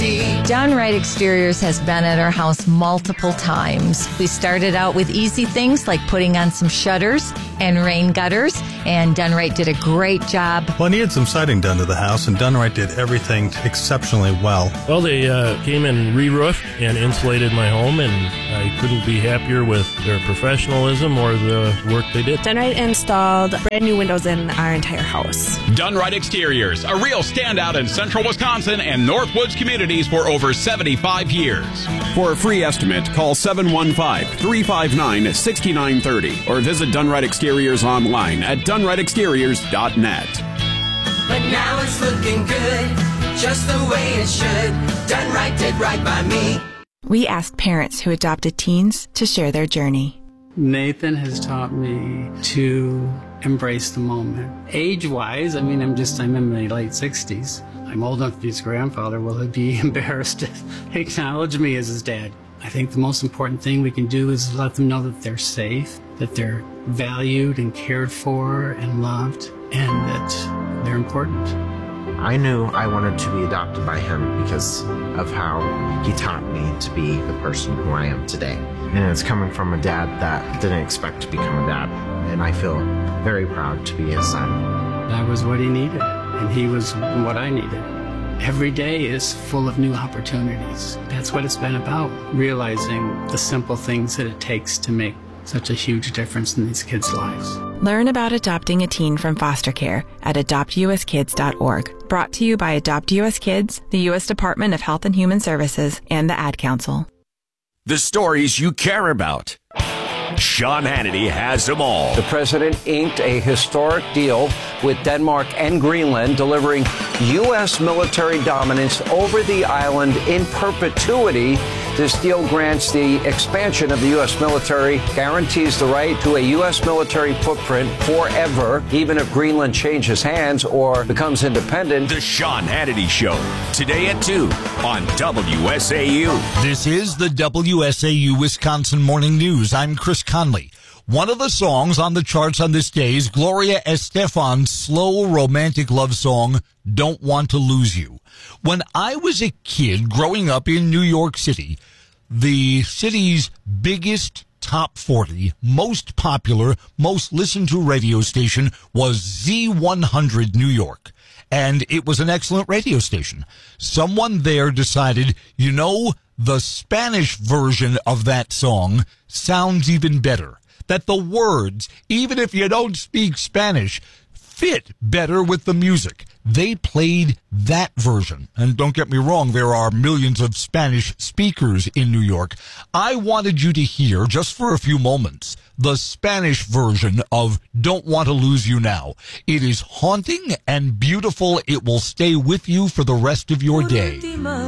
Done Right Exteriors has been at our house multiple times. We started out with easy things like putting on some shutters and rain gutters, and Done Right did a great job. Well, I needed some siding done to the house, and Done Right did everything exceptionally well. Well, they came and re-roofed and insulated my home, and I couldn't be happier with their professionalism or the work they did. Done Right installed brand new windows in our entire house. Done Right Exteriors, a real standout in central Wisconsin and Northwoods communities for over 75 years. For a free estimate, call 715-359-6930 or visit Done Right Exteriors online at donerightexteriors.net. But now it's looking good, just the way it should. Done Right did right by me. We asked parents who adopted teens to share their journey. Nathan has taught me to embrace the moment. Age-wise, I'm in my late 60s. I'm old enough to be his grandfather. Will he be embarrassed to acknowledge me as his dad? I think the most important thing we can do is let them know that they're safe, that they're valued and cared for and loved, and that they're important. I knew I wanted to be adopted by him because of how he taught me to be the person who I am today. And it's coming from a dad that didn't expect to become a dad. And I feel very proud to be his son. I was what he needed, and he was what I needed. Every day is full of new opportunities. That's what it's been about, realizing the simple things that it takes to make such a huge difference in these kids' lives. Learn about adopting a teen from foster care at adoptuskids.org. Brought to you by Adopt US Kids, the U.S. Department of Health and Human Services, and the Ad Council. The stories you care about. Sean Hannity has them all. The president inked a historic deal with Denmark and Greenland, delivering U.S. military dominance over the island in perpetuity. This deal grants the expansion of the U.S. military, guarantees the right to a U.S. military footprint forever, even if Greenland changes hands or becomes independent. The Sean Hannity Show, today at 2 on WSAU. This is the WSAU Wisconsin Morning News. I'm Chris Conley. One of the songs on the charts on this day is Gloria Estefan's slow romantic love song, Don't Want to Lose You. When I was a kid growing up in New York City, the city's biggest top 40, most popular, most listened to radio station was Z100 New York. And it was an excellent radio station. Someone there decided, the Spanish version of that song sounds even better. That the words, even if you don't speak Spanish, fit better with the music. They played that version. And don't get me wrong, there are millions of Spanish speakers in New York. I wanted you to hear, just for a few moments, the Spanish version of Don't Want to Lose You Now. It is haunting and beautiful. It will stay with you for the rest of your day.